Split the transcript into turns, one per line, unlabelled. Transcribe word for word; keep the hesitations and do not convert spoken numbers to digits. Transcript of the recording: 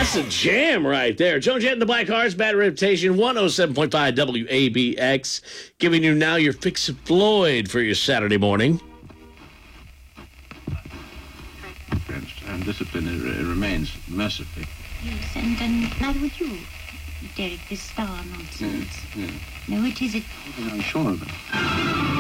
That's a jam right there. Joan Jett and the Black Hearts, Bad Reputation, one oh seven point five W A B X, giving you now your fix of Floyd for your Saturday morning.
And discipline it, it remains mercifully.
Yes, and, and neither would you, Derek, this star nonsense.
Yeah, yeah.
No, it isn't.
I'm sure of it.